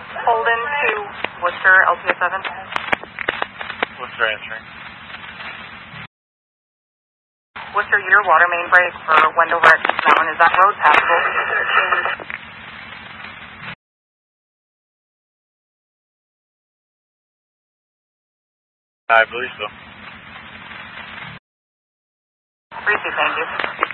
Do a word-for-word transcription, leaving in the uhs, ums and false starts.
Holden to Worcester, L P S seven. Worcester answering. Worcester, your water main break for Wendover at East Mountain, is that road passable? I believe so. Briefly, thank you.